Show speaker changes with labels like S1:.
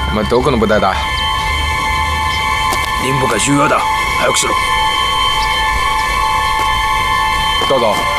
S1: お前どこの部隊だ？
S2: 任務が重要だ。早くしろ。
S1: どうぞ。